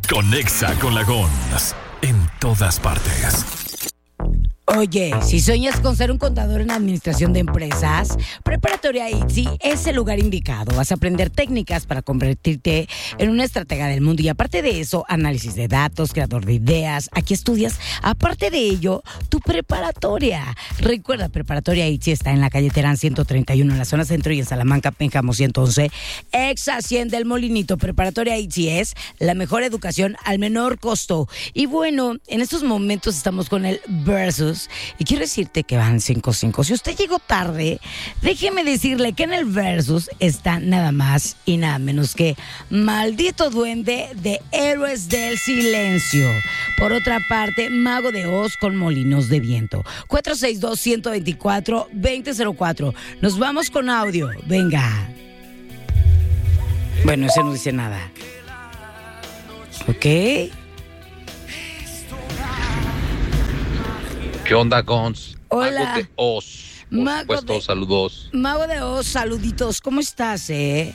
Conexa con la Gons en todas partes. Oye, si sueñas con ser un contador en administración de empresas, Preparatoria ITZY es el lugar indicado. Vas a aprender técnicas para convertirte en una estratega del mundo y aparte de eso, análisis de datos, creador de ideas. Aquí estudias, aparte de ello, tu preparatoria. Recuerda, Preparatoria ITZY está en la calle Terán 131 en la zona centro y en Salamanca, Pénjamo 111, ex 100 del Molinito. Preparatoria ITZY es la mejor educación al menor costo. Y bueno, en estos momentos estamos con el Versus. Y quiero decirte que van 5-5. Si usted llegó tarde, déjeme decirle que en el Versus está nada más y nada menos que Maldito Duende de Héroes del Silencio. Por otra parte, Mago de Oz con Molinos de Viento. 462-124-2004. Nos vamos con audio. Venga. Bueno, ese no dice nada. ¿Ok? ¿Qué onda, Gons? Hola. Mago de Oz. Por supuesto, saludos. Mago de Oz, saluditos. ¿Cómo estás,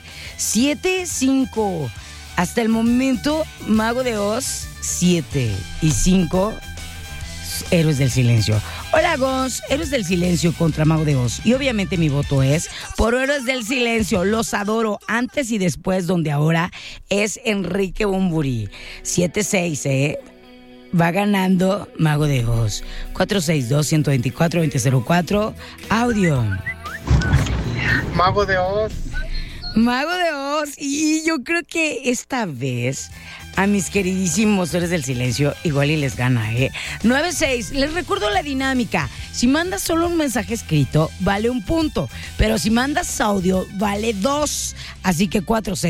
7-5. Hasta el momento, Mago de Oz, 7-5. Héroes del Silencio. Hola, Gons. Héroes del Silencio contra Mago de Oz. Y obviamente mi voto es por Héroes del Silencio. Los adoro antes y después, donde ahora es Enrique Bumburi. 7-6, Va ganando Mago de Oz. 462-124-2004. Audio. Mago de Oz. Mago de Oz. Y yo creo que esta vez a mis queridísimos Héroes del Silencio igual y les gana, 9-6. Les recuerdo la dinámica. Si mandas solo un mensaje escrito, vale 1 punto. Pero si mandas audio, vale 2. Así que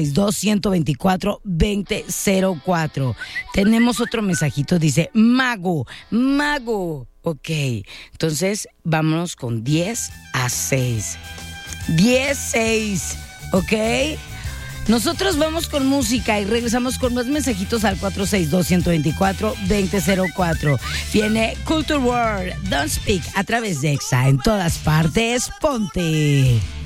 462-124-2004. Tenemos otro mensajito, dice Mago. Ok, entonces vámonos con 10-6. 10-6, ¿ok? Nosotros vamos con música y regresamos con más mensajitos al 462-124-2004. Viene Culture World, Don't Speak a través de Exa. En todas partes, ponte.